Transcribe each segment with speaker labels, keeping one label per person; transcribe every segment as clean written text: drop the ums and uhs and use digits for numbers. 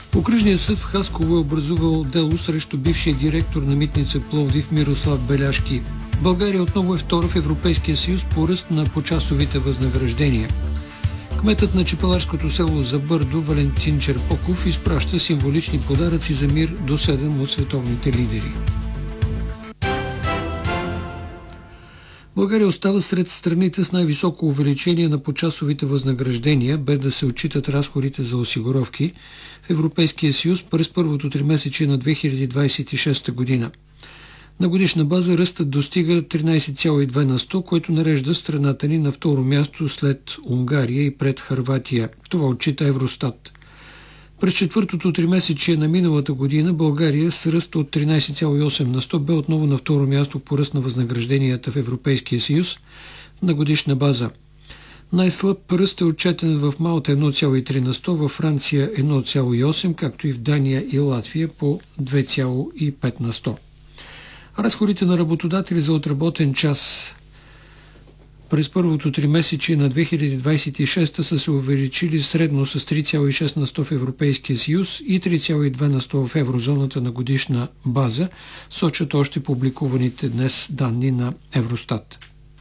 Speaker 1: Окръжният съд в Хасково е образувал дело срещу бившия директор на митница Пловдив Мирослав Беляшки. България отново е втора в Европейския съюз по ръст на почасовите възнаграждения. Кметът на чепеларското село Забърдо Валентин Черпоков изпраща символични подаръци за мир до 7 от световните лидери. България остава сред страните с най-високо увеличение на почасовите възнаграждения, без да се отчитат разходите за осигуровки в Европейския съюз през първото тримесечие на 2026 година. На годишна база ръстът достига 13,2 на 100, което нарежда страната ни на второ място след Унгария и пред Хърватия. Това отчита Евростат. През четвъртото тримесечие на миналата година България с ръст от 13,8 на 100 бе отново на второ място по ръст на възнагражденията в Европейския съюз на годишна база. Най-слаб ръст е отчетен в Малта 1,3 на 100, във Франция 1,8, както и в Дания и Латвия по 2,5 на 100. Разходите на работодатели за отработен час през първото тримесечие на 2026 са се увеличили средно с 3,6 на 100 в Европейския съюз и 3,2 на 100 в еврозоната на годишна база, сочат още публикуваните днес данни на Евростат.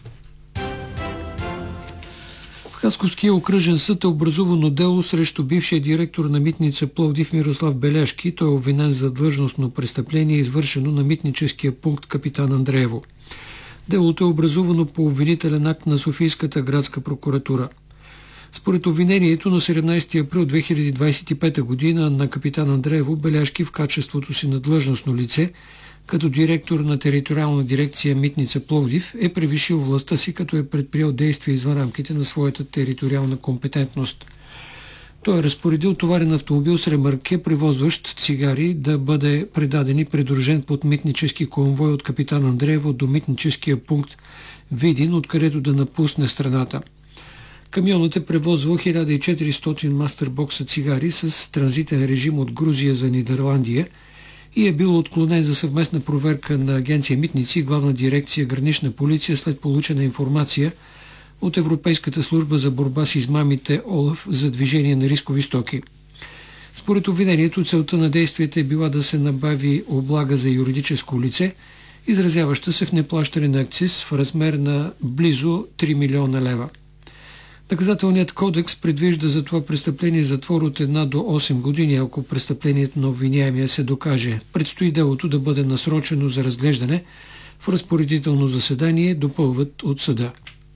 Speaker 1: В Хасковския окръжен съд е образувано дело срещу бившия директор на митница Пловдив Мирослав Беляшки. Той е обвинен за длъжностно престъпление, извършено на митническия пункт Капитан Андреево. Делото е образувано по обвинителен акт на Софийската градска прокуратура. Според обвинението на 17 април 2025 година на Капитан Андреево Беляшки в качеството си на длъжностно лице, като директор на териториална дирекция Митница Пловдив, е превишил властта си, като е предприел действия извън рамките на своята териториална компетентност. Той е разпоредил товарен автомобил с ремарке, превозващ цигари, да бъде предаден и придружен под митнически конвой от Капитан Андреево до митническия пункт Видин, откъдето да напусне страната. Камионът е превозвал 1400 мастербокса цигари с транзитен режим от Грузия за Нидерландия и е бил отклонен за съвместна проверка на агенция Митници и Главна дирекция Гранична полиция след получена информация от Европейската служба за борба с измамите ОЛАФ за движение на рискови стоки. Според обвинението, целта на действията е била да се набави облага за юридическо лице, изразяваща се в неплащане на акциз в размер на близо 3 милиона лева. Наказателният кодекс предвижда за това престъпление затвор от 1 до 8 години, ако престъплението на обвиняемия се докаже. Предстои делото да бъде насрочено за разглеждане в разпоредително заседание, допълват от съда.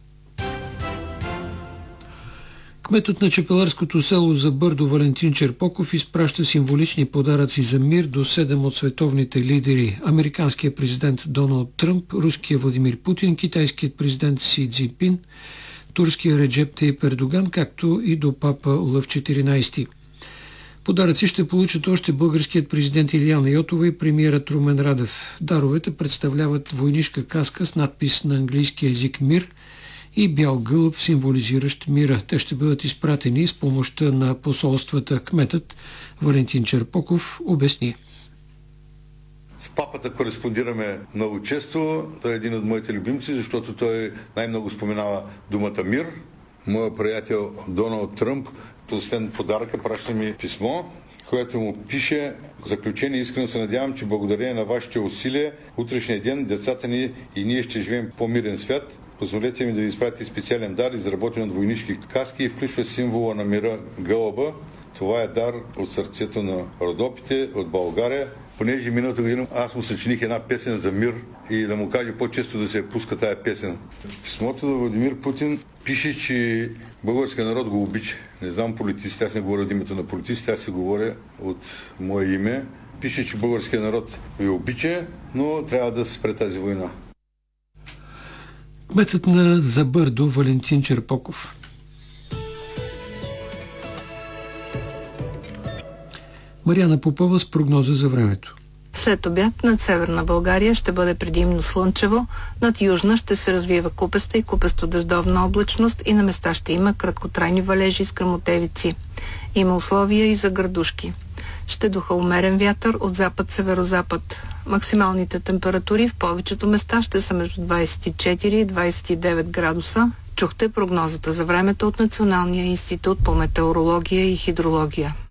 Speaker 1: Кметът на чепеларското село Забърдо Валентин Черпоков изпраща символични подаръци за мир до 7 от световните лидери: американският президент Доналд Тръмп, руския Владимир Путин, китайският президент Си Цзинпин, турския Реджеп Тайип Ердоган, както и до папа Лъв 14. Подаръци ще получат още българският президент Илияна Йотова и премиерът Румен Радев. Даровете представляват войнишка каска с надпис на английски език «Мир» и бял гълъб, символизиращ мира. Те ще бъдат изпратени с помощта на посолствата. Кметът Валентин Черпоков обясни.
Speaker 2: С папата кореспондираме много често. Той е един от моите любимци, защото той най-много споменава думата мир. Моя приятел Доналд Тръмп, освен подаръка, праща ми писмо, което му пише: в заключение искрено се надявам, че благодарение на вашите усилия утрешния ден децата ни и ние ще живеем в по-мирен свят. Позволете ми да ви изпратя специален дар, изработен от войнишки каски и включва символа на мира гълъба. Това е дар от сърцето на Родопите, от България. Понеже миналата година аз му съчиних една песен за мир и да му кажа по-често да се пуска тая песен. В писмото на Владимир Путин пише, че българския народ го обича. Не знам политиците, аз не говоря от името на политиците, аз си говоря от мое име. Пише, че българския народ ви обича, но трябва да се спре тази война.
Speaker 1: Кметът на Забърдо Валентин Черпоков. Мариана Попова с прогноза за времето.
Speaker 3: След обяд над северна България ще бъде предимно слънчево, над южна ще се развива купеста и купесто-дъждовна облачност и на места ще има краткотрайни валежи с гръмотевици. Има условия и за градушки. Ще духа умерен вятър от запад-северозапад. Максималните температури в повечето места ще са между 24 и 29 градуса. Чухте прогнозата за времето от Националния институт по метеорология и хидрология.